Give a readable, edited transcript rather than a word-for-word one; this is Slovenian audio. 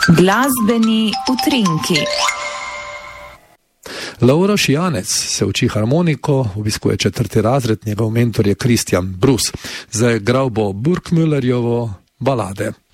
Glasbeni utrinki. Laura Šijanec se uči harmoniko, obiskuje 4. razred, njegov mentor je Kristjan Brus. Zaigral bo Burkmüllerjevo balade.